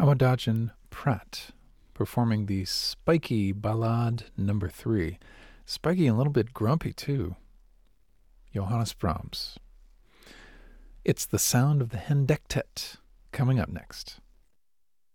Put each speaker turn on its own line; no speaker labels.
Amadagin Pratt performing the spiky Ballade number 3. Spiky and a little bit grumpy too. Johannes Brahms. It's the sound of the Hendektet coming up next.